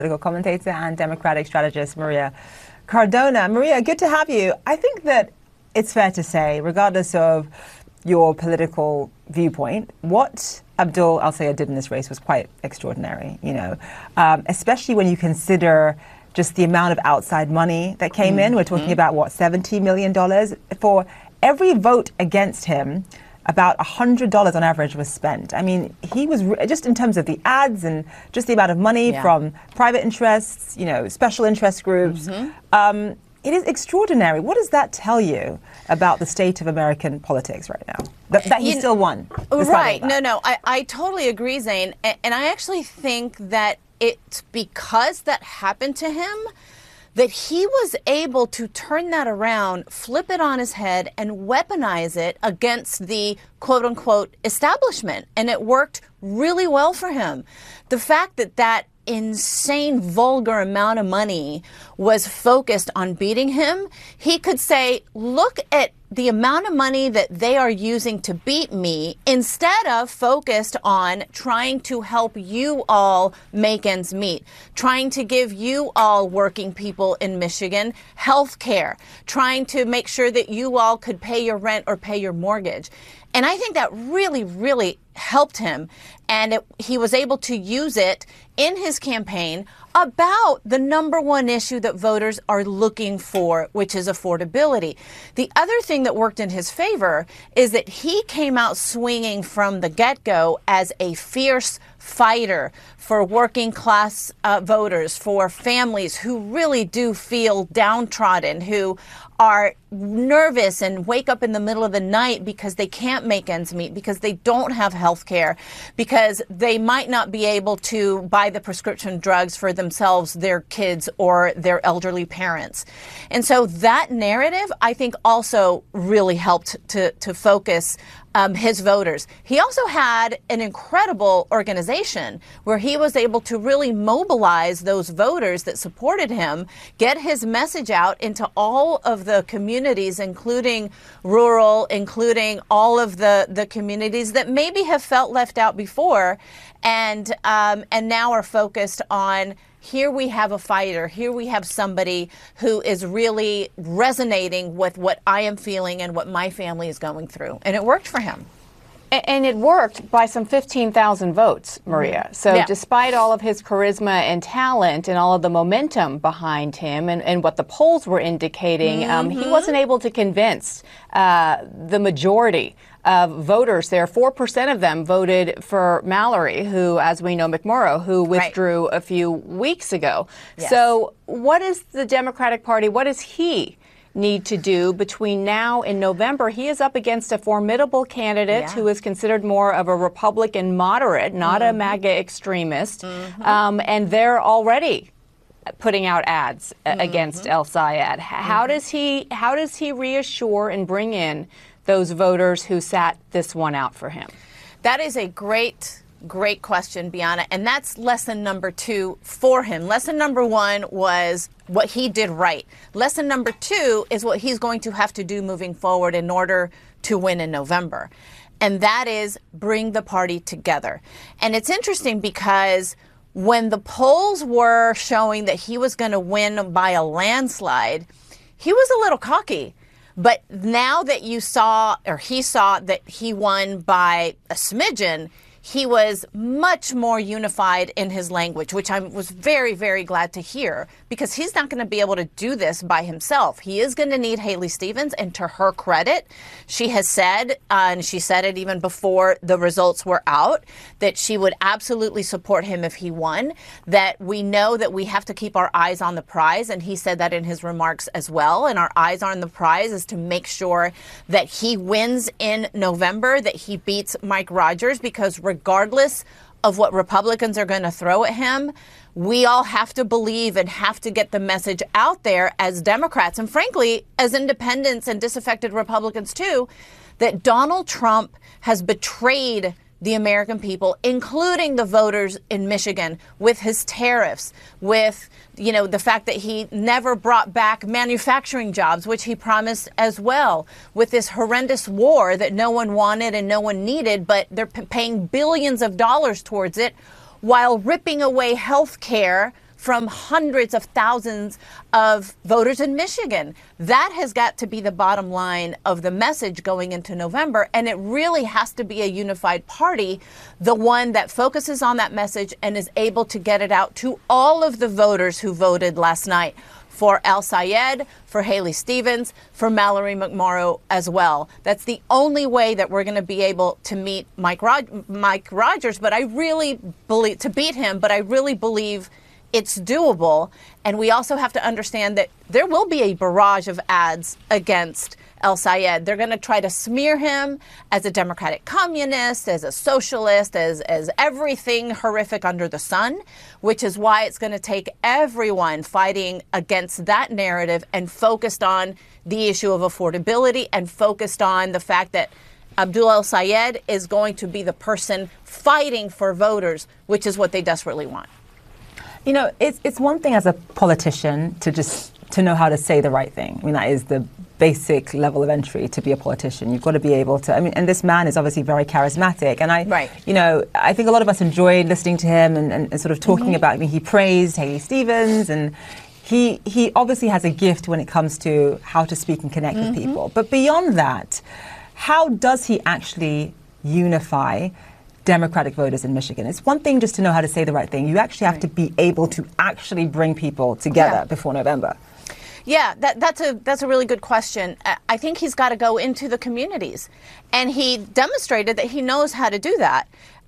political commentator and Democratic strategist Maria Cardona. Maria, good to have you. I think that it's fair to say, regardless of your political viewpoint, what Abdul Al-Sayed did in this race was quite extraordinary, especially when you consider just the amount of outside money that came in. We're talking about, $70 million? For every vote against him, about $100 on average was spent. I mean, he was, just in terms of the ads and just the amount of money from private interests, special interest groups, it is extraordinary. What does that tell you about the state of American politics right now? That he still won. Right. No, I totally agree, Zain. And I actually think that it's because that happened to him that he was able to turn that around, flip it on his head, and weaponize it against the quote-unquote establishment. And it worked really well for him. The fact that that insane, vulgar amount of money was focused on beating him, he could say, look at the amount of money that they are using to beat me, instead of focused on trying to help you all make ends meet, trying to give you all working people in Michigan health care, trying to make sure that you all could pay your rent or pay your mortgage. And I think that really, really helped him. And he was able to use it in his campaign about the number one issue that voters are looking for, which is affordability. The other thing that worked in his favor is that he came out swinging from the get-go as a fierce fighter for working class voters, for families who really do feel downtrodden, who are nervous and wake up in the middle of the night because they can't make ends meet, because they don't have health care, because they might not be able to buy the prescription drugs for themselves, their kids, or their elderly parents. And so that narrative, I think, also really helped to focus his voters. He also had an incredible organization where he was able to really mobilize those voters that supported him, get his message out into all of the communities, including rural, including all of the communities that maybe have felt left out before, and now are focused on, here we have a fighter. Here we have somebody who is really resonating with what I am feeling and what my family is going through. And it worked for him. And it worked by some 15,000 votes, Maria. So despite all of his charisma and talent and all of the momentum behind him and what the polls were indicating, he wasn't able to convince the majority of voters there. 4% of them voted for Mallory, who, as we know, McMurrow, who withdrew a few weeks ago. Yes. So what is the Democratic Party, what does he need to do between now and November? He is up against a formidable candidate who is considered more of a Republican moderate, not a MAGA extremist, and they're already putting out ads against El-Sayed. How does he reassure and bring in those voters who sat this one out for him? That is a great question, Bianna. And that's lesson number 2 for him. Lesson number 1 was what he did right. Lesson number 2 is what he's going to have to do moving forward in order to win in November. And that is bring the party together. And it's interesting because when the polls were showing that he was going to win by a landslide, he was a little cocky. But now that he saw that he won by a smidgen, he was much more unified in his language, which I was very, very glad to hear, because he's not going to be able to do this by himself. He is going to need Haley Stevens, and to her credit, she has said, and she said it even before the results were out, that she would absolutely support him if he won, that we know that we have to keep our eyes on the prize, and he said that in his remarks as well, and our eyes on the prize is to make sure that he wins in November, that he beats Mike Rogers, because regardless of what Republicans are going to throw at him, we all have to believe and have to get the message out there as Democrats, and frankly, as independents and disaffected Republicans too, that Donald Trump has betrayed the American people, including the voters in Michigan, with his tariffs, with, the fact that he never brought back manufacturing jobs, which he promised as well, with this horrendous war that no one wanted and no one needed, but they're paying billions of dollars towards it, while ripping away health care from hundreds of thousands of voters in Michigan. That has got to be the bottom line of the message going into November. And it really has to be a unified party, the one that focuses on that message and is able to get it out to all of the voters who voted last night for El-Sayed, for Haley Stevens, for Mallory McMorrow as well. That's the only way that we're going to be able to meet Mike Rogers. But I really believe, to beat him, but I really believe it's doable. And we also have to understand that there will be a barrage of ads against El-Sayed. They're going to try to smear him as a Democratic communist, as a socialist, as everything horrific under the sun, which is why it's going to take everyone fighting against that narrative and focused on the issue of affordability and focused on the fact that Abdul El-Sayed is going to be the person fighting for voters, which is what they desperately want. You know, it's one thing as a politician to know how to say the right thing. I mean, that is the basic level of entry to be a politician. You've got to be able to, I mean, and this man is obviously very charismatic. And I think a lot of us enjoyed listening to him and sort of talking about, I mean, he praised Haley Stevens, and he obviously has a gift when it comes to how to speak and connect with people. But beyond that, how does he actually unify Democratic voters in Michigan? It's one thing just to know how to say the right thing. You actually have to be able to actually bring people together before November. Yeah, that's a really good question. I think he's got to go into the communities, and he demonstrated that he knows how to do that.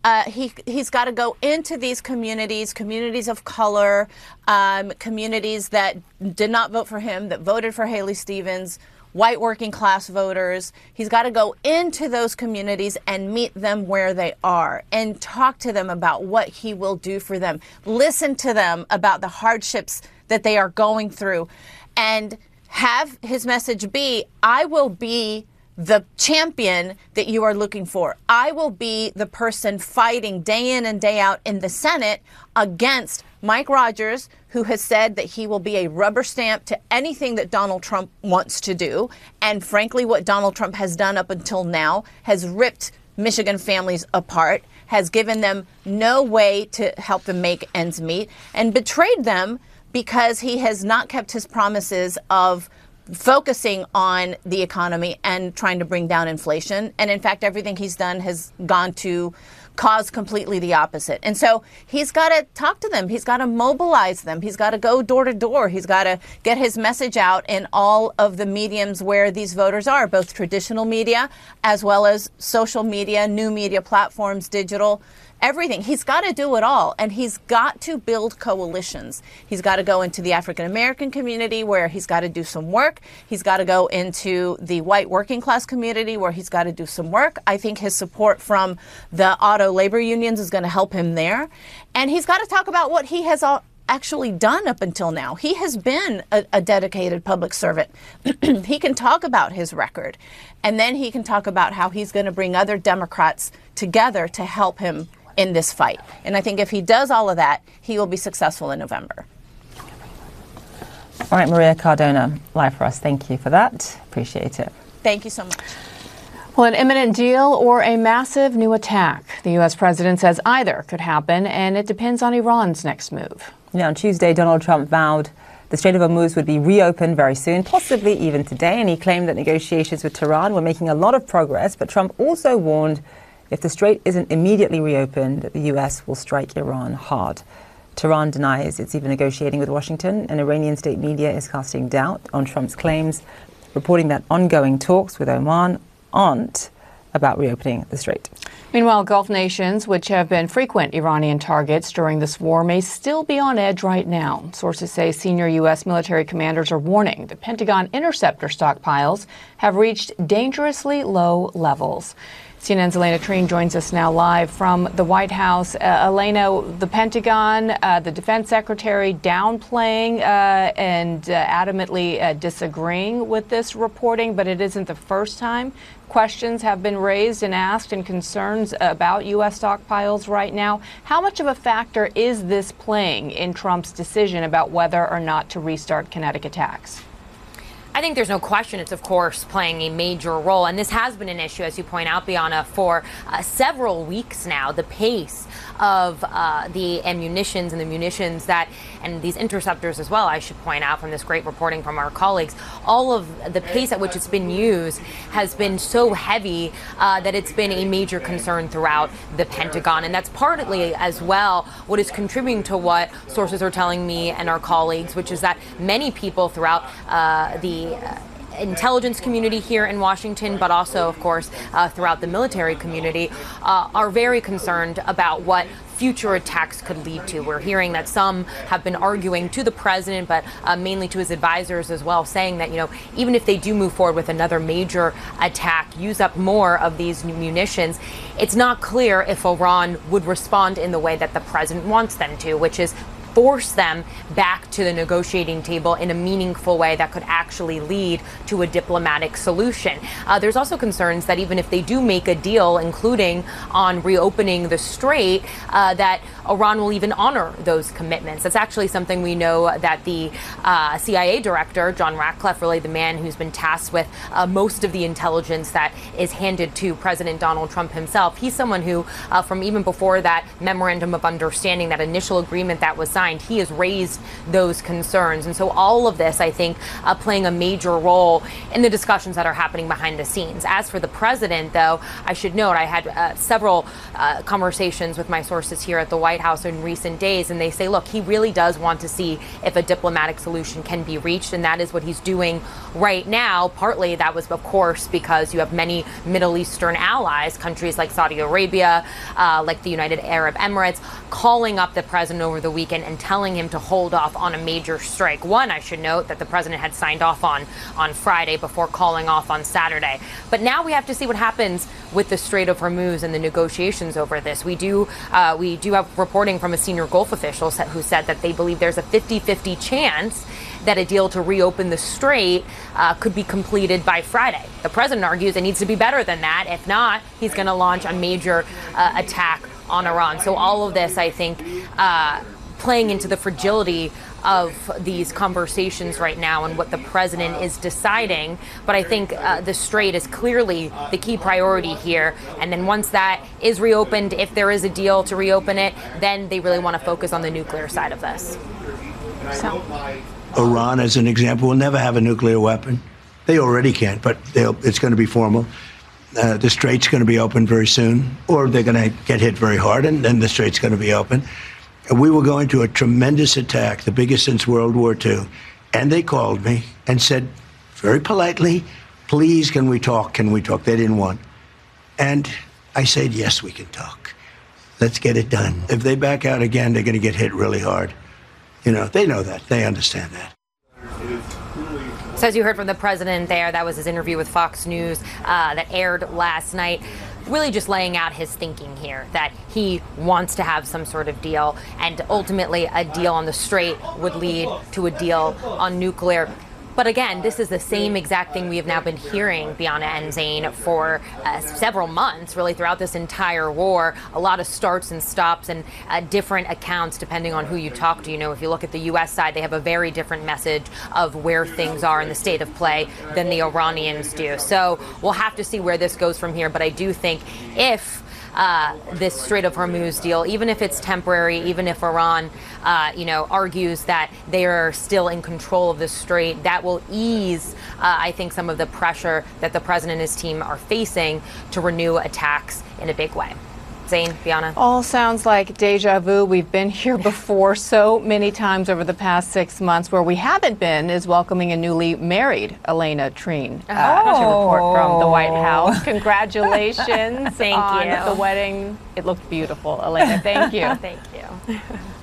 He's got to go into these communities of color, communities that did not vote for him, that voted for Haley Stevens, white working class voters. He's got to go into those communities and meet them where they are and talk to them about what he will do for them. Listen to them about the hardships that they are going through, and have his message be, I will be the champion that you are looking for. I will be the person fighting day in and day out in the Senate against Mike Rogers, who has said that he will be a rubber stamp to anything that Donald Trump wants to do. And frankly, what Donald Trump has done up until now has ripped Michigan families apart, has given them no way to help them make ends meet, and betrayed them because he has not kept his promises of focusing on the economy and trying to bring down inflation. And in fact, everything he's done has gone to cause completely the opposite. And so he's got to talk to them. He's got to mobilize them. He's got to go door to door. He's got to get his message out in all of the mediums where these voters are, both traditional media as well as social media, new media platforms, digital, everything. He's got to do it all. And he's got to build coalitions. He's got to go into the African American community where he's got to do some work. He's got to go into the white working class community where he's got to do some work. I think his support from the auto labor unions is going to help him there. And he's got to talk about what he has actually done up until now. He has been a dedicated public servant. He can talk about his record. And then he can talk about how he's going to bring other Democrats together to help him in this fight. And I think if he does all of that, he will be successful in November. All right, Maria Cardona, live for us. Thank you for that. Appreciate it. Thank you so much. Well, an imminent deal or a massive new attack? The U.S. president says either could happen, and it depends on Iran's next move. Now, on Tuesday, Donald Trump vowed the Strait of Hormuz would be reopened very soon, possibly even today, and he claimed that negotiations with Tehran were making a lot of progress. But Trump also warned if the strait isn't immediately reopened, the U.S. will strike Iran hard. Tehran denies it's even negotiating with Washington, and Iranian state media is casting doubt on Trump's claims, reporting that ongoing talks with Oman aren't about reopening the strait. Meanwhile, Gulf nations, which have been frequent Iranian targets during this war, may still be on edge right now. Sources say senior U.S. military commanders are warning the Pentagon interceptor stockpiles have reached dangerously low levels. CNN's Elena Treen joins us now live from the White House. Elena, the Pentagon, the defense secretary downplaying and adamantly disagreeing with this reporting, but it isn't the first time questions have been raised and asked and concerns about U.S. stockpiles right now. How much of a factor is this playing in Trump's decision about whether or not to restart kinetic attacks? I think there's no question it's, of course, playing a major role. And this has been an issue, as you point out, Bianna, for several weeks now. The pace of the ammunitions and the munitions that, and these interceptors as well, I should point out from this great reporting from our colleagues, all of the pace at which it's been used has been so heavy that it's been a major concern throughout the Pentagon. And that's partly as well what is contributing to what sources are telling me and our colleagues, which is that many people throughout the intelligence community here in Washington, but also, of course, throughout the military community, are very concerned about what future attacks could lead to. We're hearing that some have been arguing to the president, but mainly to his advisors as well, saying that, even if they do move forward with another major attack, use up more of these munitions, it's not clear if Iran would respond in the way that the president wants them to, which is force them back to the negotiating table in a meaningful way that could actually lead to a diplomatic solution. There's also concerns that even if they do make a deal, including on reopening the strait, that Iran will even honor those commitments. That's actually something we know that the CIA director, John Ratcliffe, really the man who's been tasked with most of the intelligence that is handed to President Donald Trump himself. He's someone who, from even before that memorandum of understanding, that initial agreement that was signed, he has raised those concerns. And so all of this, I think, playing a major role in the discussions that are happening behind the scenes. As for the president, though, I should note I had several conversations with my sources here at the White House in recent days, and they say, look, he really does want to see if a diplomatic solution can be reached, and that is what he's doing right now. Partly that was, of course, because you have many Middle Eastern allies, countries like Saudi Arabia, like the United Arab Emirates, calling up the president over the weekend and telling him to hold off on a major strike. One, I should note, that the president had signed off on Friday before calling off on Saturday. But now we have to see what happens with the Strait of Hormuz and the negotiations over this. We do have reporting from a senior Gulf official who said that they believe there's a 50-50 chance that a deal to reopen the strait could be completed by Friday. The president argues it needs to be better than that. If not, he's going to launch a major attack on Iran. So all of this, I think, playing into the fragility of these conversations right now and what the president is deciding. But I think the strait is clearly the key priority here. And then once that is reopened, if there is a deal to reopen it, then they really want to focus on the nuclear side of this. So. Iran, as an example, will never have a nuclear weapon. They already can't, but it's going to be formal. The strait's going to be open very soon, or they're going to get hit very hard, and then the strait's going to be open. We were going to a tremendous attack, the biggest since World War II. And they called me and said, very politely, please, can we talk? Can we talk? They didn't want. And I said, yes, we can talk. Let's get it done. If they back out again, they're going to get hit really hard. They know that. They understand that. So as you heard from the president there, that was his interview with Fox News that aired last night. Really just laying out his thinking here, that he wants to have some sort of deal, and ultimately a deal on the strait would lead to a deal on nuclear. But again, this is the same exact thing we have now been hearing, Bianna and Zain, for several months, really throughout this entire war. A lot of starts and stops and different accounts depending on who you talk to. If you look at the U.S. side, they have a very different message of where things are in the state of play than the Iranians do. So we'll have to see where this goes from here. But I do think if this Strait of Hormuz deal, even if it's temporary, even if Iran, argues that they are still in control of the strait, that will ease, I think, some of the pressure that the president and his team are facing to renew attacks in a big way. Zain, Bianna? All sounds like deja vu. We've been here before so many times over the past 6 months. Where we haven't been is welcoming a newly married Elena Treen to report from the White House. Congratulations on the wedding. It looked beautiful, Elena. Thank you. Thank you.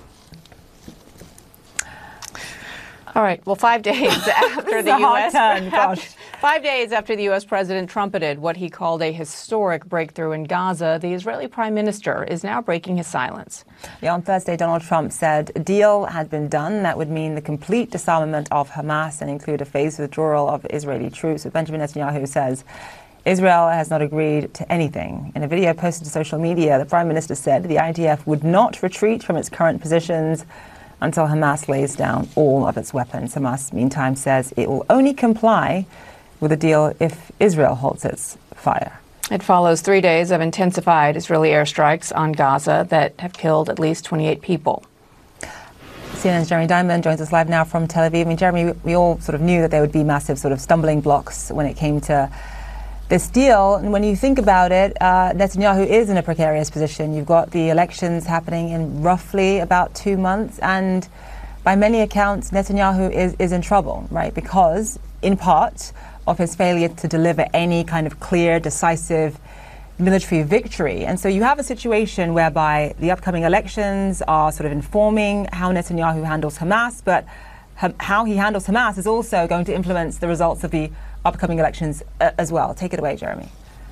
All right. Well, 5 days after the U.S. 5 days after the U.S. president trumpeted what he called a historic breakthrough in Gaza, the Israeli prime minister is now breaking his silence. Yeah, on Thursday, Donald Trump said a deal had been done that would mean the complete disarmament of Hamas and include a phased withdrawal of Israeli troops. But Benjamin Netanyahu says Israel has not agreed to anything. In a video posted to social media, the prime minister said the IDF would not retreat from its current positions, until Hamas lays down all of its weapons. Hamas, meantime, says it will only comply with a deal if Israel halts its fire. It follows 3 days of intensified Israeli airstrikes on Gaza that have killed at least 28 people. CNN's Jeremy Diamond joins us live now from Tel Aviv. I mean, Jeremy, we all sort of knew that there would be massive sort of stumbling blocks when it came to this deal. And when you think about it, Netanyahu is in a precarious position. You've got the elections happening in roughly about 2 months. And by many accounts, Netanyahu is in trouble, right? Because, in part, of his failure to deliver any kind of clear, decisive military victory. And so you have a situation whereby the upcoming elections are sort of informing how Netanyahu handles Hamas, but how he handles Hamas is also going to influence the results of the upcoming elections as well. Take it away, Jeremy.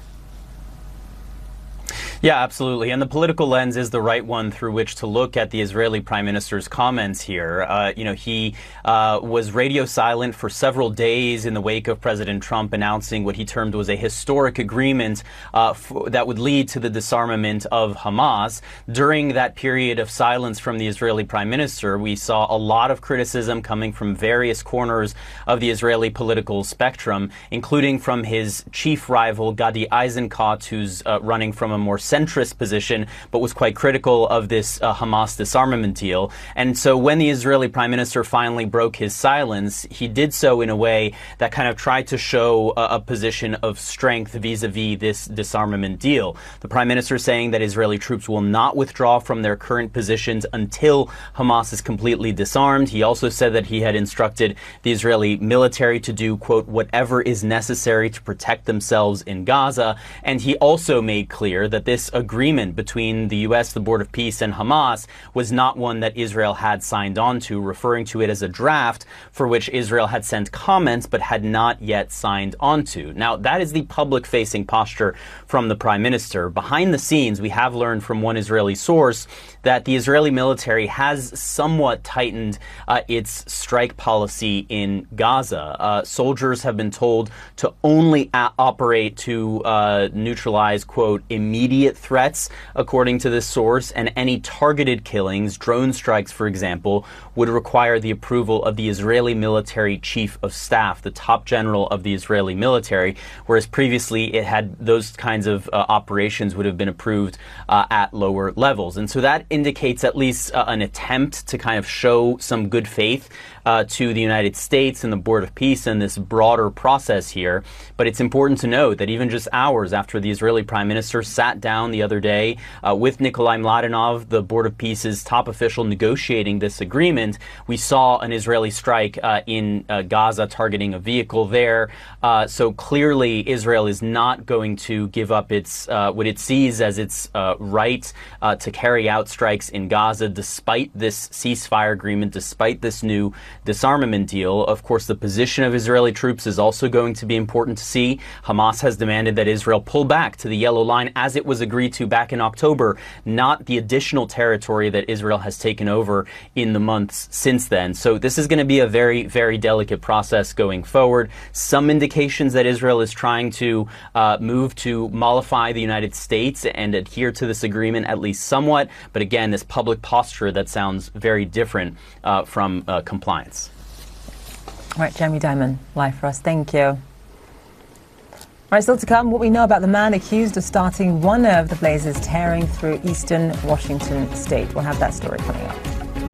Yeah, absolutely. And the political lens is the right one through which to look at the Israeli prime minister's comments here. He was radio silent for several days in the wake of President Trump announcing what he termed was a historic agreement that would lead to the disarmament of Hamas. During that period of silence from the Israeli prime minister, we saw a lot of criticism coming from various corners of the Israeli political spectrum, including from his chief rival, Gadi Eisenkot, who's running from a more centrist position, but was quite critical of this Hamas disarmament deal. And so when the Israeli prime minister finally broke his silence, he did so in a way that kind of tried to show a position of strength vis-a-vis this disarmament deal. The prime minister saying that Israeli troops will not withdraw from their current positions until Hamas is completely disarmed. He also said that he had instructed the Israeli military to do, quote, whatever is necessary to protect themselves in Gaza. And he also made clear that this agreement between the U.S., the Board of Peace, and Hamas was not one that Israel had signed on to, referring to it as a draft for which Israel had sent comments but had not yet signed on to. Now, that is the public-facing posture from the prime minister. Behind the scenes, we have learned from one Israeli source that the Israeli military has somewhat tightened its strike policy in Gaza. Soldiers have been told to only operate to neutralize, quote, immediate threats, according to this source, and any targeted killings, drone strikes, for example, would require the approval of the Israeli military chief of staff, the top general of the Israeli military, whereas previously it had those kinds of operations would have been approved at lower levels. And so that indicates at least an attempt to kind of show some good faith to the United States and the Board of Peace and this broader process here. But it's important to note that even just hours after the Israeli prime minister sat down the other day with Nikolai Mladenov, the Board of Peace's top official, negotiating this agreement, we saw an Israeli strike in Gaza targeting a vehicle there. So clearly Israel is not going to give up its what it sees as its right to carry out strikes in Gaza despite this ceasefire agreement, despite this new disarmament deal. Of course, the position of Israeli troops is also going to be important to see. Hamas has demanded that Israel pull back to the yellow line as it was agreed to back in October, not the additional territory that Israel has taken over in the months since then. So this is going to be a very, very delicate process going forward. Some indications that Israel is trying to move to mollify the United States and adhere to this agreement at least somewhat. But again, this public posture that sounds very different from compliance. All right, Jeremy Diamond, live for us. Thank you. All right, still to come, what we know about the man accused of starting one of the blazes tearing through eastern Washington state. We'll have that story coming up.